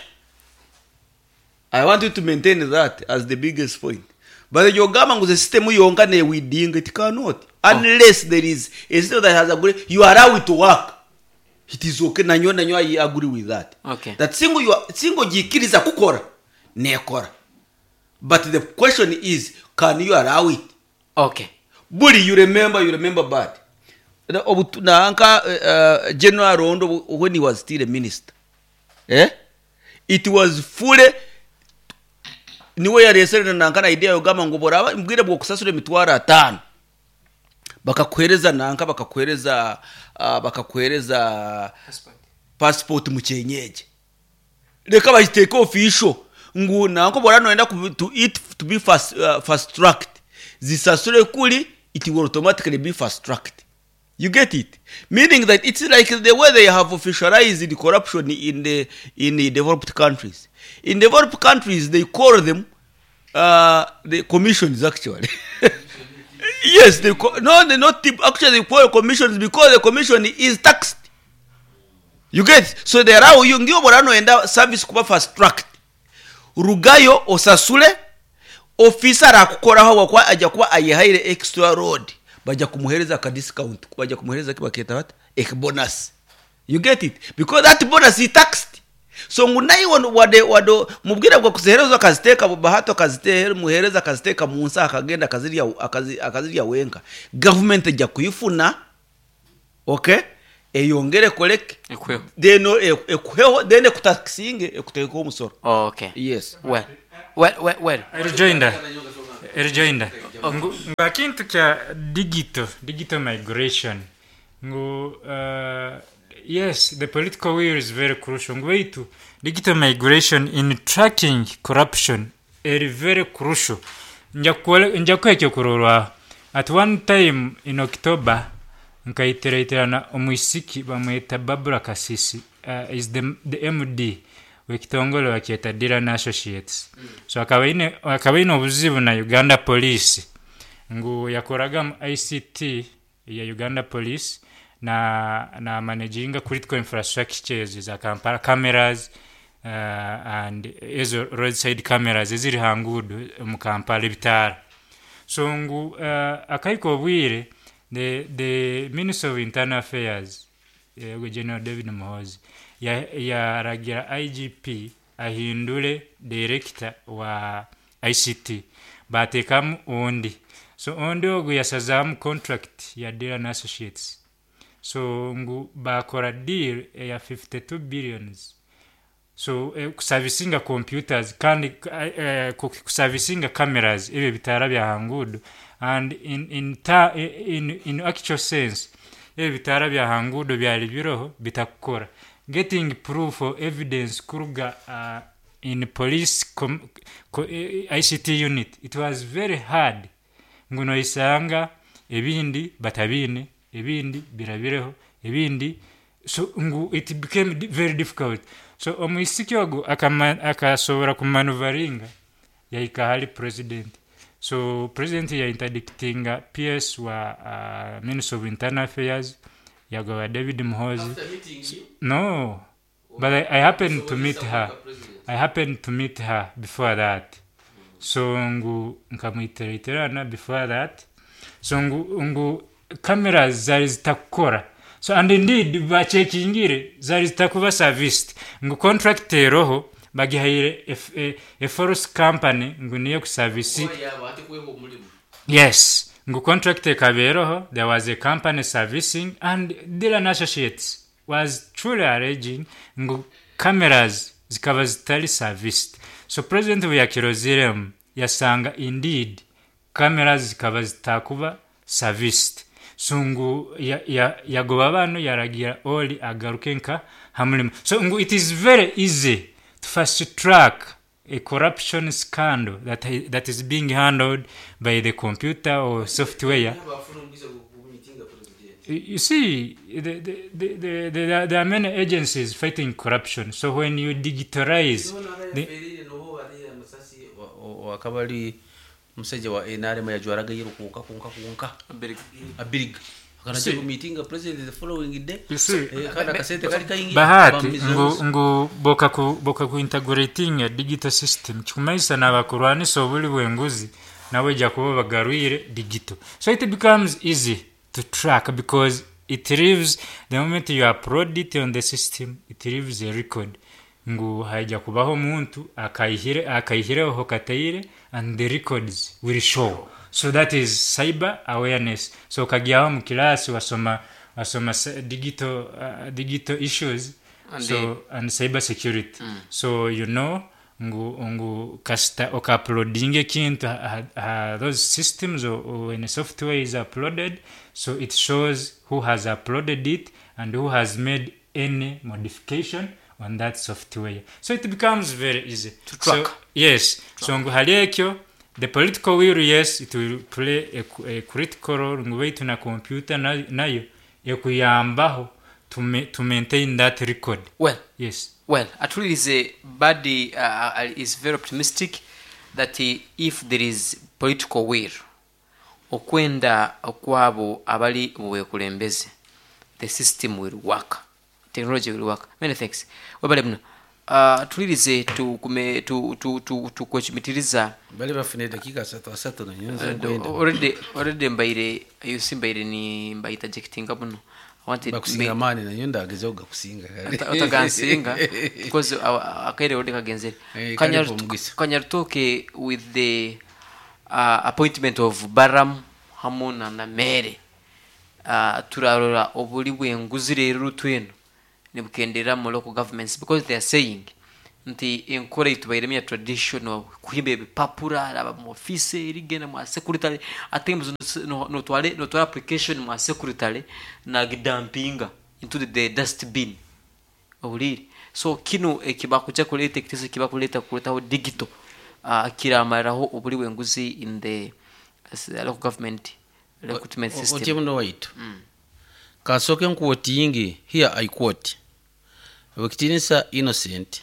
I want you to maintain that as the biggest point. But the Yogama with the system you with it cannot. Unless there is a system that has agreed, you allow it to work. It is okay. Nanyo nanyo I agree with that. Okay. That single you single jikiriza kukora nekora. But the question is, can you allow it? Okay. Buri you remember you remember bad. Na anka uh, General Rondo when he was still a minister. Eh? It was fully niwe ya resere na anka na idea yogama ngobora mbwire bwo kusasura mitwara tano. Bakakuhereza nanka bakakuhereza uh, bakakuhereza passport passport mu cyenyeje reka bayiteke official ngu nanko bora noenda to it to be fast uh, fast tracked zisasure kuli it will automatically be fast tracked. You get it? Meaning that it's like the way they have officialized the corruption in the in the developed countries. In developed countries they call them uh, the commissions actually. Yes, they co- no, they not tip, actually they call commissions because the commission is taxed. You get? So they allow you ndio borano enda service kuba fast tracked. Rugayo osasule officer akukoraho wakwa ajya kuba ayihaire extra road. Baja kumuhereza ka discount, baja kumuhereza kibaketa what? Ek bonus. You get it? Because that bonus is taxed. so ngunayi wano wade wado mubwira bwo kuzihereza kaziteka bubahato kazitera muhereza kaziteka munsi akagenda akazirya akazi akazirya wenka government ejja kuyifuna okay eyongere kolek Ekweho. deno ekuheho dene kutaxinge ekuteko umusoro Okay. yes Well, well, well, well. Rejoinda. Rejoinda. Ngu akintu kya digital, digital migration. Ngu uh, yes, the political will is very crucial. Ngu waitu digital migration in tracking corruption is very crucial. Njakwekyo kurorwa. At one time in October, nkaiteraitirana omwisiki bamweta Barbara Kasisi uh, is the, the M D wekitongolo wakieta Dillon Associates. Mm. So akabaine akabaine obuzibu na Uganda Police ngu yakoraga I C T ya Uganda Police na na managing critical infrastructures za Kampala cameras uh, and ezo roadside cameras eziri hangudu mu Kampala bitara. So ngu uh, akaiko bwire the the Minister of Internal Affairs uh, General David Muhoozi ya ya ragira I G P ahindule director wa I C T batekamu ondi. So ondi ogu yasazamu contract ya Dillon Associates. So ngu bakora deal ya fifty-two billions. So uh, kuservicinga computers kandi uh, kuservicinga cameras ibe bitara bya hangudu and in in ta, in in actual sense ibe bitara bya hangudu byali biroho bitakora getting proof or evidence kuruga uh, in police com, co, I C T unit it was very hard nguno isanga ebindi batabine ebindi birabireho ebindi so ngu it became very difficult. So omwisiki ogu akasobora kumanuvaringa yaika hali president. So president ya interdictinga P S wa uh, Minister of Internal Affairs yagawa David Muhoozi. No, but I, I happened to meet her. I happened to meet her before that. So ngu nkamuiteriterana before that. So ngu ngu cameras zari zitakora. So and indeed ba checkingire zari zitakuba serviced. Ngu contract roho bagihayire a, a force company ngu niyo kuservice. Yes, ngu contract kaberoho there was a company servicing and Dillon Associates was truly arranging ngu cameras zikaba zitali serviced. So president we yakirozirem yasanga indeed cameras zikaba zitakuba serviced. Sungu ya ya yagoba bano yaragira oli agarukenka hamulimo. So ngu it is very easy to fast track a corruption scandal that that is being handled by the computer or software. You see, the, the, the, the, the, there are many agencies fighting corruption. So when you digitalize the wakabali mseje wa enare ma yajwaraga yiro kuka kunka kunka abiriga abiriga kana je meeting president the following day eh kana kasete kali kaingi bahati ngo ngo boka ku boka ku integrating a digital system chumaisa na bakurwani so buli bwenguzi nawe jya kuba bagarwire digital. So it becomes easy to track because it leaves the moment you upload it on the system it leaves a record. Ngu haja kubaho muntu akayihire akayihireho katayire and the records will show. So that is cyber awareness. So kagiaho mu class wasoma wasoma digital uh, digital issues and so the, and cyber security. Mm. So you know ngu ngu kasta okuploading kintu uh, uh, those systems or, or when a software is uploaded so it shows who has uploaded it and who has made any modification on that software. So it becomes very easy to track. So, yes. Track. So nguhalekyo the political will, yes, it will play a, a critical role ngweitu na computer na, nayo yakuyambaho to ma to maintain that record. Well, yes. Well, actually is a body uh, is very optimistic that uh, if there is political will okwenda okwabo abali buwekulembeze the system will work. Technology will work. Many thanks. Wabale mno. Uh, tulirize tu kume tu tu tu tu kuchimitiriza bali bafine dakika three three na nyonzo uh, already already mbaire yusimbaire ni mbaita jecting abuno wanted bakusinga mani na yonda ageze kusinga otagansinga because akaire odi kagenzeri Kanyarutoke with the uh, appointment of Baram Hamuna na Mere uh, turarora obuli bwenguzi rero rutweno nibukendera mu local governments because they are saying nti enkora itubairemya traditional kuhimba ebipapura aba mu office rigena mu secretary atembuzo no no twale no twale application mu secretary na gidampinga into the, the dustbin obuliri so kino ekibakucha kuleta ekitese kibakuleta kuleta digital uh, kiramaraho obuli bwenguzi in the uh, local government recruitment system otie muno waitu mm. kasoke nkuoti ingi here I quote wakitinisa innocent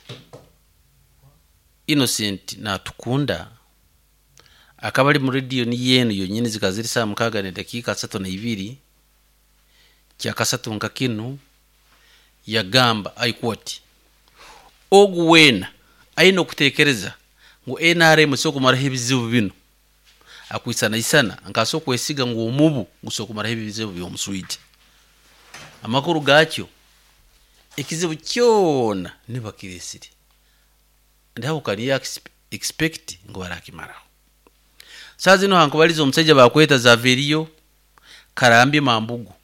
innocent na tukunda akabali mu radio ni yenu yonyine zikazirisa mukaga ne dakika tatu na ibiri kya kasatu nkakinu yagamba I quote ogwena aino kutekereza ngo N R M soko marahe bizibu bino akwisana isana ankaso kwesiga ngo umubu gusoko marahe bizibu byo muswidi amakuru gacyo ekizibu cyona nibakiresiri ndaho kari expect ngo barakimara sazi no hanko balizo omusajja bakweta za Veriyo Karambi Mambugu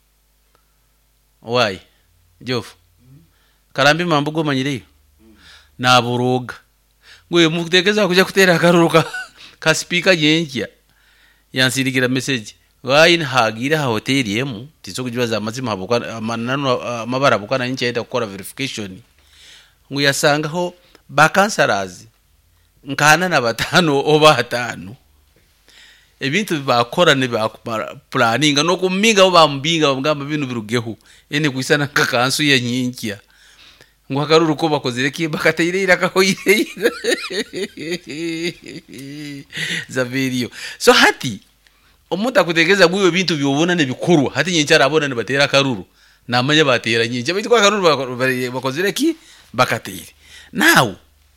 why Jof Karambi Mambugu manyireyo na buroga ngwe mukutekeza kuja kutera akaruruka ka speaker yenjya yansirikira message wayin hagira ha hotel yemu tizo kujibaza amazima habukana manano amabara bukana nje yenda gukora verification ngwe yasanga ho bakansarazi nkana na batano oba hatano ebintu bakora ne bakupara planning no kuminga oba mbinga ngamba binu birugeho ene kwisana kakansu ya nyinkia ngo akaruru ko bakozire ki bakateirira kahoire za Veriyo so hati omuntu akutegeza gwiwe bintu byobona ne bikurwa hati nyenchara abona ne batera karuru namanye batera nyinje bitwa karuru bakozire ki bakateire now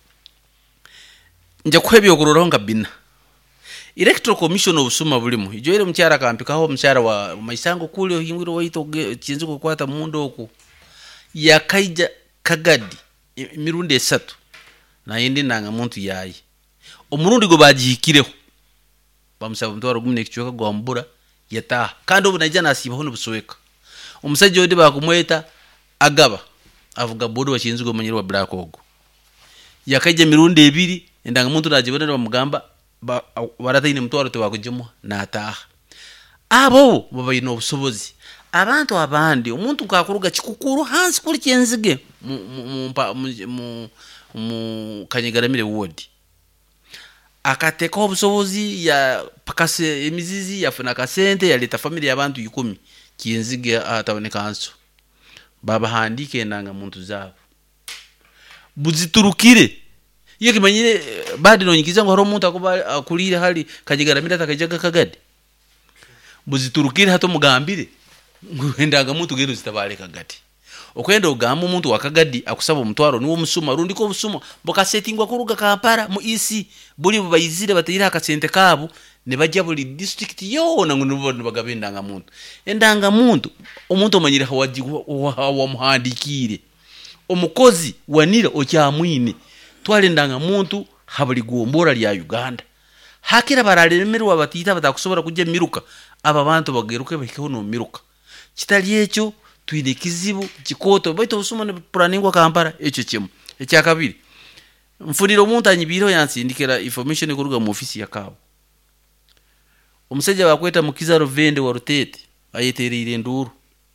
nje kwebyo kuroronga bina electoral commission obusuma bulimo ijoire mchara kampikaho mchara wa maisango kule hingiro waito kinzi kukwata mundo oku yakaija kagadi mirundi esatu na yindi nanga muntu yayi omurundi go bajihikireho bamusaba mtwaro gumne kichoka gwambura yata kandi obu najana asibaho n'ubusoweka omusajja odi bakumweta agaba avuga bodo wakinzi go manyiro wa black ogo yakaija mirundi ebiri endanga muntu najibona bamugamba barataine mtwaro tebakujemo nataha abo babayino obusobozi abantu abandi omuntu kakuruga kikukuru hansi kuri kyenzige mu mu mu Kanyegaramire ward akateka obusobozi ya pakase emizizi yafuna kasente yaleta family yabantu ikumi kyenzige ataboneka hanso baba handike nanga muntu zabo buziturukire yeke manyire badi no nyikiza ngo haro muntu akuba akulira hali Kanyegaramire atakajaga kagadi buziturukire hato mugambire nguhendaga muntu gendo zitabale kagati okwenda ogamba umuntu wakagadi akusaba omutwaro niwo musuma rundi ko busuma boka settingwa kuruga Kampala mu E C buli bayizire batira akasente kabo ne bajja buli district yona ngo bagabendanga muntu endanga muntu omuntu omanyira hawaji wa muhandikire omukozi wanira okyamwine twalendanga muntu habuli gombora lya Uganda hakira baralemerwa batita batakusobora kujja miruka aba bantu bageruke bakiko no miruka kitali echo tuine kizibu kikoto baito usuma ne planning wa Kampala echo kimu ekya kabiri mfunira omuntu anyibiro yansindikira information kuruga mu office ya kawo omusajja bakweta Mukizaro Vende wa Rutete ayeterire nduru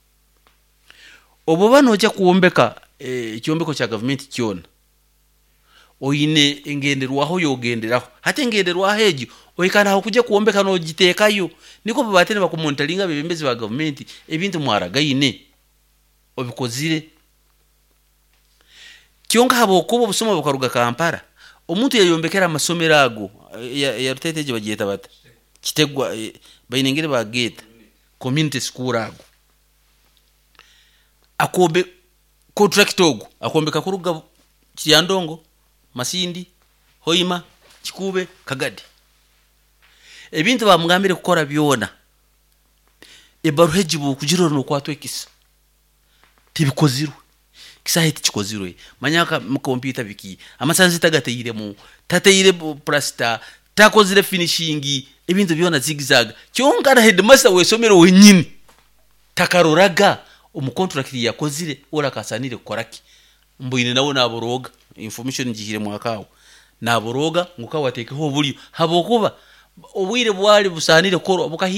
obo bano oja kuombeka e, kyombeko cha government kyona oine engenderwaho yogenderaho hate engenderwaho ejo oyikana okuje kuombeka no gitekayo niko babatene bakumontalinga bebembezi ba government ebintu mwaragaine obikozire kyonga habo kubo busoma bukaruga Kampala omuntu yayombekera amasomero ago ya, ya Rutete je bagiyeta bata kitegwa e, bayinengere bageta community school ago akombe contract ogo akombeka kuruga Kyandongo Masindi Hoima Kikube Kagadi ebintu bamugambire kukora byona ebaruhejibu kujiro no kwatwekisa tibikozirwe kisahe tikikozirwe manyaka mu computer biki amasanzi tagateyire mu tateyire plasta takozire finishing ibintu byona zigzag cyongara headmaster wesomero wenyini takaroraga umu contract yakozire ora kasanire koraki mbuine nawo naboroga information ngihire mwakawo naboroga nguka watekeho buli habokuba obwire bwali busanire koro bukahi